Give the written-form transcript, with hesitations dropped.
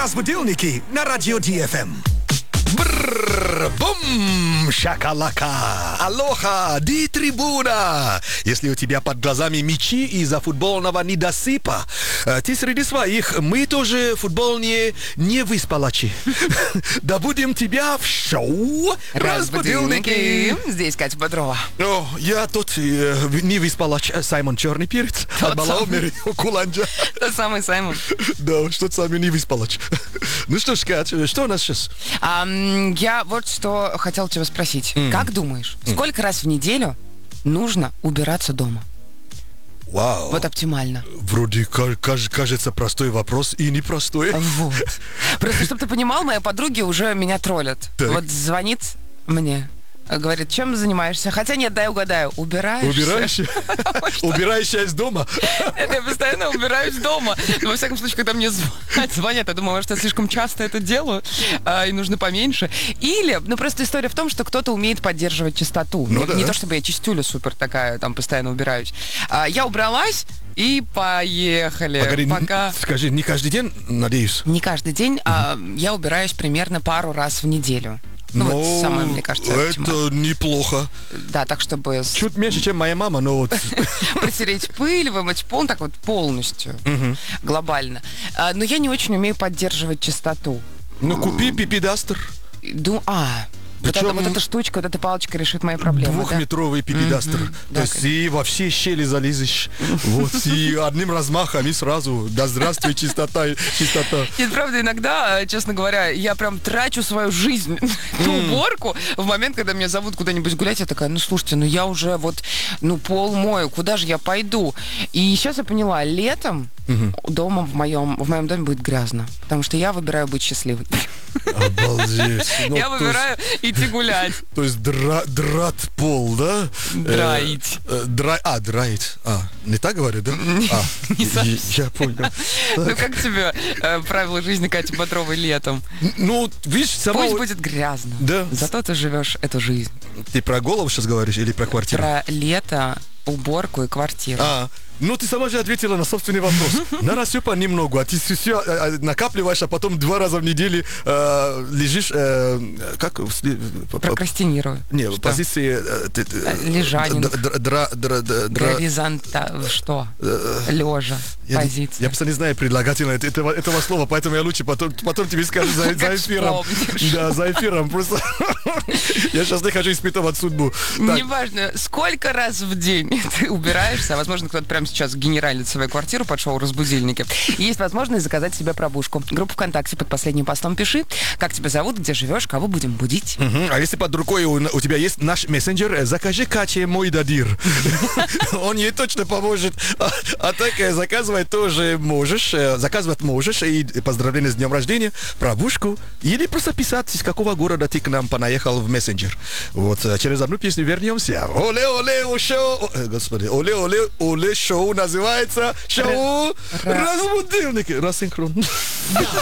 Разбудилники на радио ДФМ. Бум! Шакалака! Алоха! Ди трибуна! Если у тебя под глазами мячи из-за футбольного недосыпа, ты среди своих, мы тоже футбольные не выспалачи. Да будем тебя в шоу «Разбудилники». Здесь Катя Бодрова. О, я тут не выспалач Саймон Черный Перец. От Балаумери Куланджа. Тот самый Саймон. Да, что-то сами не выспалач. Ну что ж, Кать, что у нас сейчас? Я вот что хотел тебя спросить. Как думаешь, сколько раз в неделю нужно убираться дома? Вау. Вот оптимально. Вроде кажется простой вопрос и непростой. Вот. Просто, чтобы ты понимал, мои подруги уже меня троллят. Так. Вот звонит мне, говорит, чем занимаешься? Хотя нет, дай угадаю, убираешься. Убираешься? Убираешься из дома? Это я постоянно убираюсь дома. Но, во всяком случае, когда мне звонят, я думаю, может, я слишком часто это делаю, и нужно поменьше. Или, просто история в том, что кто-то умеет поддерживать чистоту. Не то, чтобы я чистюля супер такая, там, постоянно убираюсь. Я убралась, и поехали. Погоди, пока... скажи, не каждый день, надеюсь? Не каждый день, я убираюсь примерно пару раз в неделю. Вот самое, мне кажется, это неплохо. Да, так, чтобы... Чуть меньше, чем моя мама, но вот... Протереть пыль, вымыть пол, так вот полностью, глобально. Но я не очень умею поддерживать чистоту. Ну, купи пипидастер. Вот эта штучка, вот эта палочка решит мои проблемы. Двухметровый пипидастер. То есть и во все щели залезешь. Вот, и одним размахом, и сразу. Да здравствуй, чистота. Нет, правда, иногда, честно говоря, я прям трачу свою жизнь на уборку. В момент, когда меня зовут куда-нибудь гулять, я такая, слушайте, я уже пол мою, куда же я пойду? И сейчас я поняла, летом дома в моем доме будет грязно. Потому что я выбираю быть счастливой. Обалдеть. Я выбираю идти гулять. То есть драть пол, да? Драить. Драить. Не так говорю, да? Не совсем. Я понял. Как тебе правила жизни Кати Бодровой летом? Видишь, Пусть будет грязно. Да. Зато ты живешь эту жизнь. Ты про голову сейчас говоришь или про квартиру? Про лето, уборку и квартиру. Ты сама же ответила на собственный вопрос. Надо все понемногу, а ты все накапливаешь, а потом 2 раза в неделю лежишь, как? Прокрастинирую. Не, в позиции... Лежанинг. Горизонта... Что? Лежа. Позиция. Я просто не знаю предлагательно этого слова, поэтому я лучше потом тебе скажу за эфиром. Да, за эфиром. Просто я сейчас не хочу испытывать судьбу. Неважно, сколько раз в день ты убираешься, возможно, кто-то прямо сейчас генералит свою квартиру под шоу «Разбудильники». Есть возможность заказать себе пробужку. Группу ВКонтакте под последним постом пиши, как тебя зовут, где живешь, кого будем будить. А если под рукой у тебя есть наш мессенджер, закажи Кате мой дадир. Он ей точно поможет. А так заказывать тоже можешь. Заказывать можешь. И поздравления с днем рождения, пробужку. Или просто писать, из какого города ты к нам понаехал в мессенджер. Вот, через одну песню вернемся. Оле-оле, шоу. Господи, оле-оле, шоу называется шоу «Разбудилники». Рассинхрон.